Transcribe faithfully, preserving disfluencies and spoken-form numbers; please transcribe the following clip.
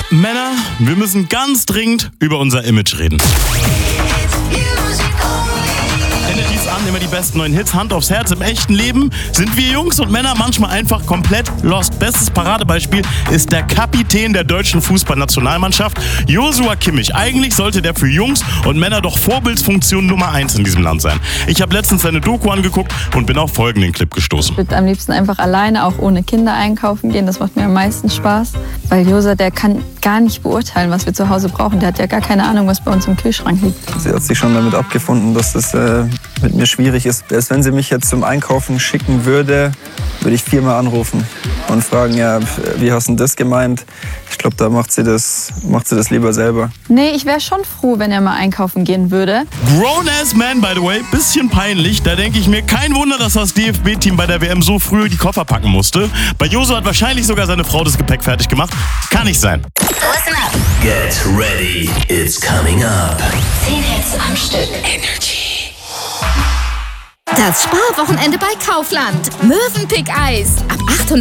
Männer, wir müssen ganz dringend über unser Image reden. Energies an, immer die besten neuen Hits, Hand aufs Herz. Im echten Leben sind wir Jungs und Männer manchmal einfach komplett lost. Bestes Paradebeispiel ist der Kapitän der deutschen Fußballnationalmannschaft, Joshua Kimmich. Eigentlich sollte der für Jungs und Männer doch Vorbildsfunktion Nummer eins in diesem Land sein. Ich habe letztens seine Doku angeguckt und bin auf folgenden Clip gestoßen. Ich würde am liebsten einfach alleine, auch ohne Kinder einkaufen gehen. Das macht mir am meisten Spaß. Weil Josa, der kann gar nicht beurteilen, was wir zu Hause brauchen. Der hat ja gar keine Ahnung, was bei uns im Kühlschrank liegt. Sie hat sich schon damit abgefunden, dass das äh, mit mir schwierig ist. Erst wenn sie mich jetzt zum Einkaufen schicken würde, würde ich viermal anrufen und fragen, ja, wie hast du denn das gemeint? Ich glaube, da macht sie, das, macht sie das lieber selber. Nee, ich wäre schon froh, wenn er mal einkaufen gehen würde. Grown-ass man, by the way, bisschen peinlich. Da denke ich mir, kein Wunder, dass das D F B-Team bei der W M so früh die Koffer packen musste. Bei Joso hat wahrscheinlich sogar seine Frau das Gepäck fertig gemacht. Kann nicht sein. Listen up. Get ready, it's coming up. Zehn Hits am Stück. Energy. Das Sparwochenende bei Kaufland. Mövenpick Eis. Ab achthundert